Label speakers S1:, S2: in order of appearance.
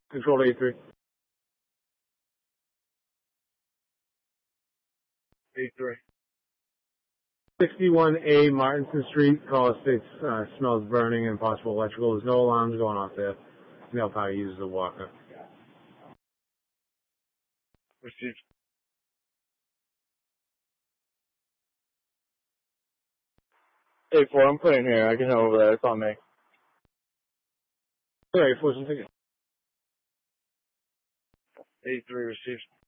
S1: Control to 83. 83. 61A Martinson Street, call states smells burning and possible electrical. There's no alarms going off there. Male power uses the walker. Received. 8-4, I'm putting here. I can head over there. It's on me. Yeah, 8-4's in ticket. 8-3 received.